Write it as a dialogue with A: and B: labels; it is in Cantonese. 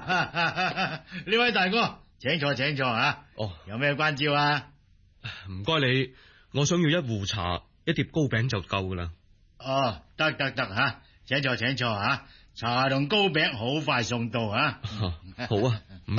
A: 呢位大哥，請坐請坐啊！
B: 哦，
A: 有咩關照啊？
B: 唔該你，我想要一壺茶，一碟糕餅就夠噶啦。
A: 哦，得吓，請坐吓，茶同糕餅好快送到啊！
B: 好啊。